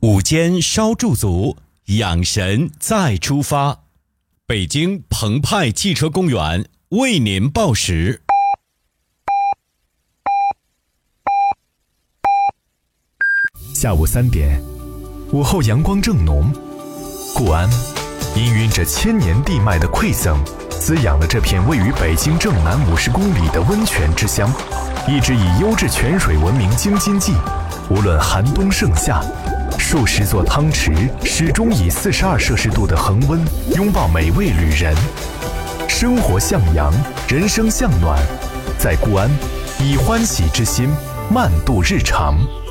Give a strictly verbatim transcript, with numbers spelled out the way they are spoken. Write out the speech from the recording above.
午间稍驻足，养神再出发。北京澎湃汽车公园为您报时。 下午三点，午后阳光正浓，固安氤氲着千年地脉的馈赠，滋养了这片位于北京正南五十公里的温泉之乡，一直以优质泉水闻名京津冀。无论寒冬盛夏，数十座汤池始终以四十二摄氏度的恒温拥抱每位旅人。生活向阳，人生向暖，在固安以欢喜之心慢度日常。